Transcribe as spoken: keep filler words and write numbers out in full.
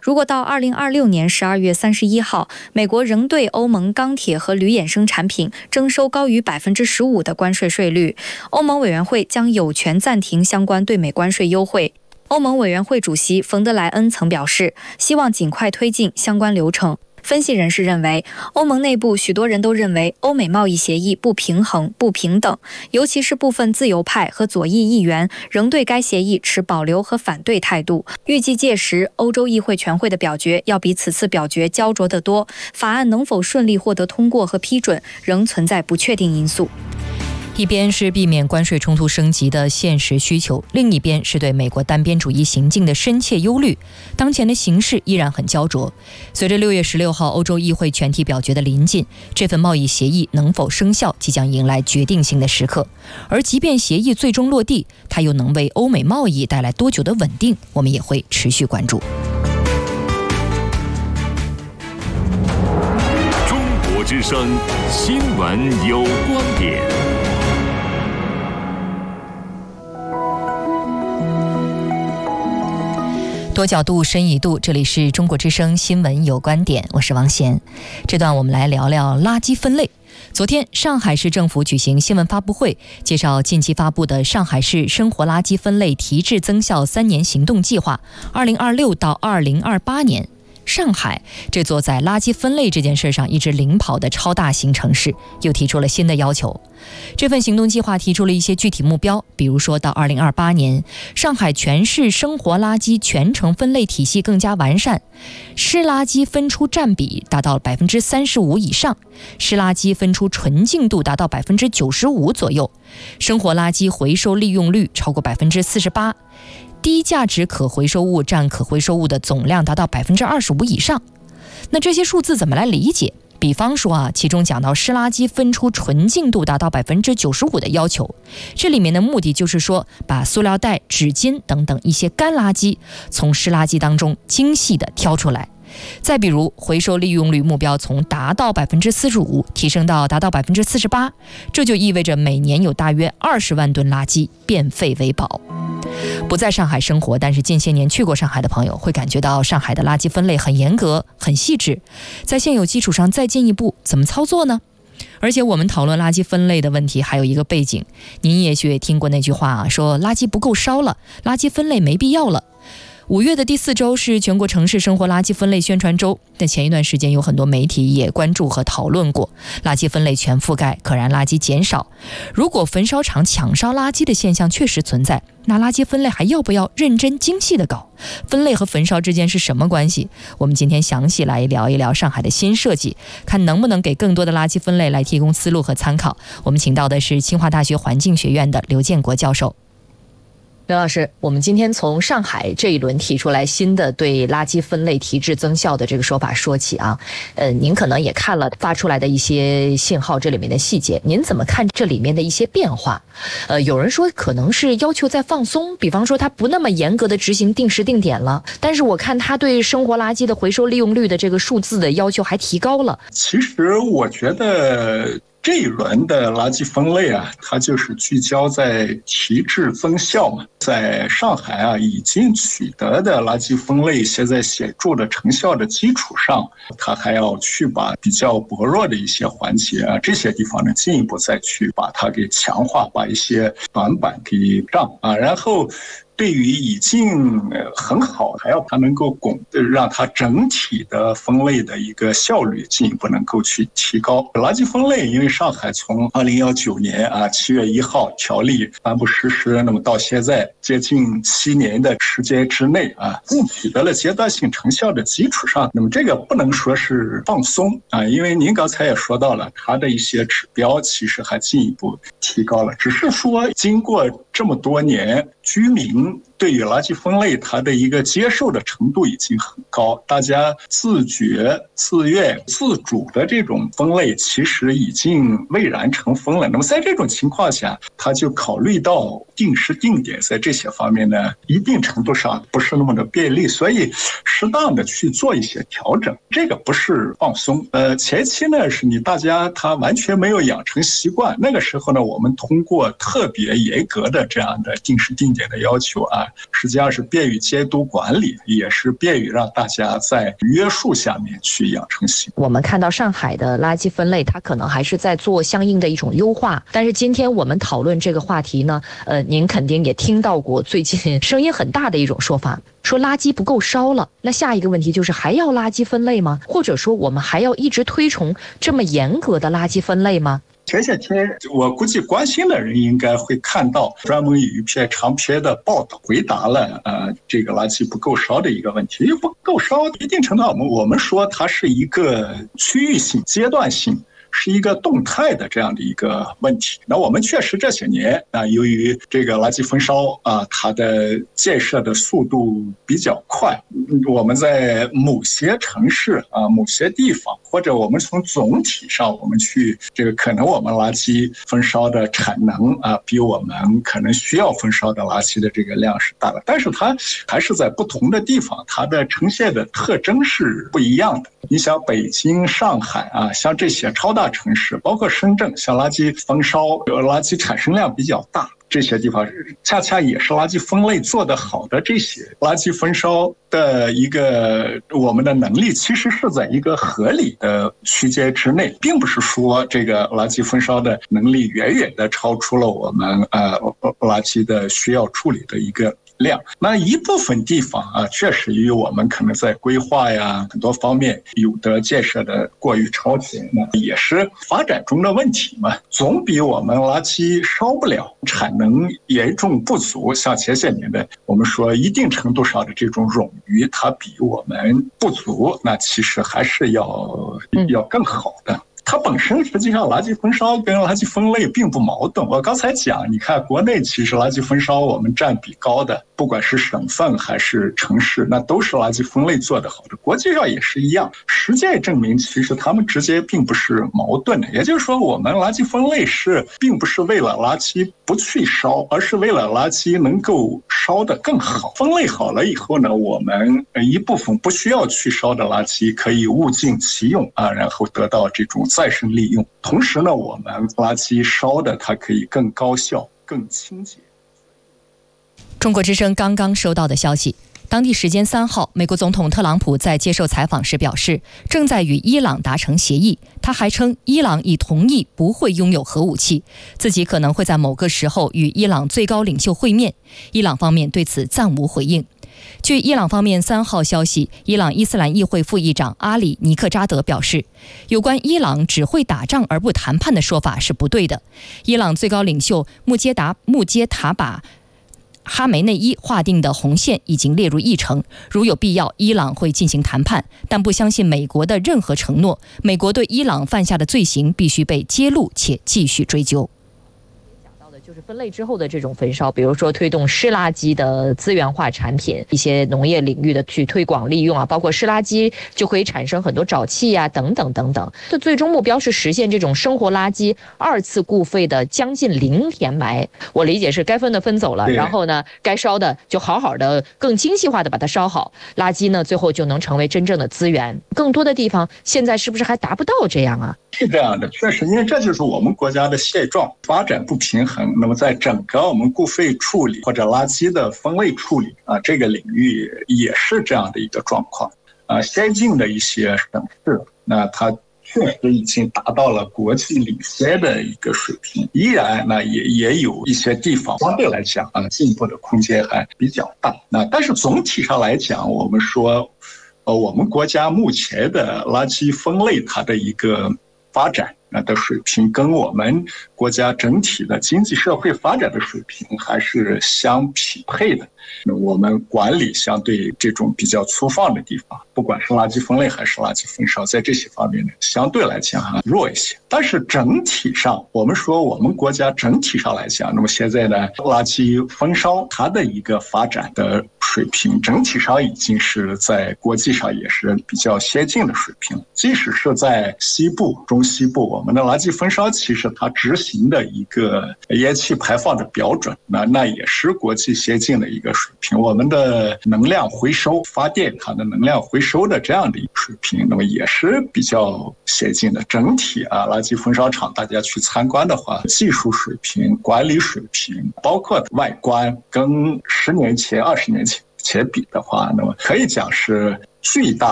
如果到二零二六年十二月三十一号，美国仍对欧盟钢铁和铝衍生产品征收高于百分之十五的关税税率，欧盟委员会将有权暂停相关对美关税优惠。欧盟委员会主席冯德莱恩曾表示，希望尽快推进相关流程。分析人士认为，欧盟内部许多人都认为欧美贸易协议不平衡、不平等，尤其是部分自由派和左翼议员仍对该协议持保留和反对态度。预计届时欧洲议会全会的表决要比此次表决焦灼得多，法案能否顺利获得通过和批准，仍存在不确定因素。 一边是避免关税冲突升级的现实需求，另一边是对美国单边主义行径的深切忧虑。当前的形势依然很焦灼。随着六月十六号欧洲议会全体表决的临近，这份贸易协议能否生效即将迎来决定性的时刻。而即便协议最终落地，它又能为欧美贸易带来多久的稳定，我们也会持续关注。 中国之声新闻有观点。 多角度深一度，这里是中国之声新闻有观点，我是王贤。这段我们来聊聊垃圾分类。昨天上海市政府举行新闻发布会，介绍近期发布的上海市生活垃圾分类提质增效三年行动计划，二零二六到二零二八年。上海这座在垃圾分类这件事上一直领跑的超大型城市，又提出了新的要求。这份行动计划提出了一些具体目标，比如说到二零二八年，上海全市生活垃圾全程分类体系更加完善，湿垃圾分出占比达到百分之三十五以上，湿垃圾分出纯净度达到百分之九十五左右，生活垃圾回收利用率超过百分之四十八。低价值可回收物占可回收物的总量达到百分之二十五以上。那这些数字怎么来理解？比方说啊，其中讲到湿垃圾分出纯净度达到百分之九十五的要求，这里面的目的就是说，把塑料袋、纸巾等等一些干垃圾从湿垃圾当中精细的挑出来。再比如，回收利用率目标从达到百分之四十五提升到达到百分之四十八，这就意味着每年有大约二十万吨垃圾变废为宝。不在上海生活，但是近些年去过上海的朋友会感觉到上海的垃圾分类很严格、很细致，在现有基础上再进一步，怎么操作呢？而且我们讨论垃圾分类的问题还有一个背景，您也许也听过那句话啊，说垃圾不够烧了，垃圾分类没必要了。五月的第四周是全国城市生活垃圾分类宣传周，但前一段时间有很多媒体也关注和讨论过，垃圾分类全覆盖，可燃垃圾减少。如果焚烧厂抢烧垃圾的现象确实存在，那垃圾分类还要不要认真精细的搞？分类和焚烧之间是什么关系？我们今天详细来聊一聊上海的新设计，看能不能给更多的垃圾分类来提供思路和参考。我们请到的是清华大学环境学院的刘建国教授。刘老师，我们今天从上海这一轮提出来新的对垃圾分类提质增效的这个说法说起啊，呃，您可能也看了发出来的一些信号，这里面的细节，您怎么看这里面的一些变化？呃，有人说可能是要求在放松，比方说它不那么严格的执行定时定点了，但是我看它对生活垃圾的回收利用率的这个数字的要求还提高了。 其实我觉得这一轮的垃圾分类啊，它就是聚焦在提质增效嘛。在上海啊，已经取得的垃圾分类现在显著的成效的基础上，它还要去把比较薄弱的一些环节啊，这些地方呢，进一步再去把它给强化，把一些短板给障啊，然后对于已经很好，还要它能够拱，让它整体的分类的一个效率进一步能够去提高。垃圾分类，因为上海从二零一九年啊七月一号条例颁布实施，那么到现在接近七年的时间之内啊，取得了阶段性成效的基础上，那么这个不能说是放松啊，因为您刚才也说到了，它的一些指标其实还进一步提高了，只是说经过这么多年，居民对于垃圾分类它的一个接受的程度已经很高，大家自觉、自愿、自主的这种分类其实已经蔚然成风了。那么在这种情况下，他就考虑到定时定点在这些方面呢，一定程度上不是那么的便利，所以适当的去做一些调整。这个不是放松，呃，前期呢是你大家他完全没有养成习惯，那个时候呢，我们通过特别严格的这样的定时定点的要求， 求啊，实际上是便于监督管理，也是便于让大家在约束下面去养成习惯。 我们看到上海的垃圾分类，它可能还是在做相应的一种优化。但是今天我们讨论这个话题呢，呃，您肯定也听到过最近声音很大的一种说法，说垃圾不够烧了。那下一个问题就是还要垃圾分类吗？或者说我们还要一直推崇这么严格的垃圾分类吗？ 前些天我估计关心的人应该会看到专门有一篇长篇的报道，回答了呃这个垃圾不够烧的一个问题。因为不够烧一定程度上我们我们说它是一个区域性阶段性，是一个动态的这样的一个问题。那我们确实这些年啊，由于这个垃圾焚烧啊，它的建设的速度比较快，我们在某些城市啊、某些地方，或者我们从总体上，我们去这个可能我们垃圾焚烧的产能啊，比我们可能需要焚烧的垃圾的这个量是大的，但是它还是在不同的地方，它的呈现的特征是不一样的。你想北京、上海啊，像这些超大城市，包括深圳，像垃圾焚烧、垃圾产生量比较大，这些地方恰恰也是垃圾分类做得好的这些垃圾焚烧的一个我们的能力，其实是在一个合理的区间之内，并不是说这个垃圾焚烧的能力远远的超出了我们呃垃圾的需要处理的一个量。那一部分地方啊，确实与我们可能在规划呀很多方面有的建设的过于超前，那也是发展中的问题嘛。总比我们垃圾烧不了、产能严重不足，像前些年的我们说一定程度上的这种冗余，它比我们不足，那其实还是要要更好的。它本身实际上垃圾焚烧跟垃圾分类并不矛盾。我刚才讲，你看国内其实垃圾焚烧我们占比高的，不管是省份还是城市，那都是垃圾分类做得好的。国际上也是一样，实践证明其实它们之间并不是矛盾的。也就是说，我们垃圾分类是并不是为了垃圾不去烧，而是为了垃圾能够烧得更好。分类好了以后呢，我们一部分不需要去烧的垃圾可以物尽其用啊，然后得到这种再生利用。同时呢，我们垃圾烧的它可以更高效、更清洁。 中国之声刚刚收到的消息，当地时间三号，美国总统特朗普在接受采访时表示，正在与伊朗达成协议。他还称，伊朗已同意不会拥有核武器，自己可能会在某个时候与伊朗最高领袖会面。伊朗方面对此暂无回应。据伊朗方面三号消息，伊朗伊斯兰议会副议长阿里尼克扎德表示，有关伊朗只会打仗而不谈判的说法是不对的。伊朗最高领袖穆杰达穆杰塔把哈梅内伊划定的红线已经列入议程，如有必要，伊朗会进行谈判，但不相信美国的任何承诺。美国对伊朗犯下的罪行必须被揭露且继续追究。 就是分类之后的这种焚烧，比如说推动湿垃圾的资源化产品，一些农业领域的去推广利用啊，包括湿垃圾就可以产生很多沼气呀、啊，等等等等。这最终目标是实现这种生活垃圾二次固废的将近零填埋。我理解是该分的分走了，然后呢，该烧的就好好的、更精细化的把它烧好，垃圾呢最后就能成为真正的资源。更多的地方现在是不是还达不到这样啊？ 是这样的，确实，因为这就是我们国家的现状，发展不平衡。那么在整个我们固废处理或者垃圾的分类处理啊这个领域也是这样的一个状况啊。先进的一些省市，那它确实已经达到了国际领先的一个水平，依然呢也也有一些地方相对来讲啊进步的空间还比较大。那但是总体上来讲，我们说，呃，我们国家目前的垃圾分类它的一个发展的水平跟我们国家整体的经济社会发展的水平还是相匹配的。我们管理相对这种比较粗放的地方，不管是垃圾分类还是垃圾焚烧，在这些方面呢，相对来讲啊弱一些。但是整体上，我们说我们国家整体上来讲，那么现在呢，垃圾焚烧它的一个发展的水平整体上已经是在国际上也是比较先进的水平。即使是在西部、中西部，我们的垃圾焚烧其实它执行的一个烟气排放的标准，那那也是国际先进的一个水平。我们的能量回收发电，它的能量回收的这样的一个水平，那么也是比较先进的。整体啊，垃圾焚烧厂大家去参观的话，技术水平、管理水平，包括外观，跟十年前、二十年前前比的话，那么可以讲是巨大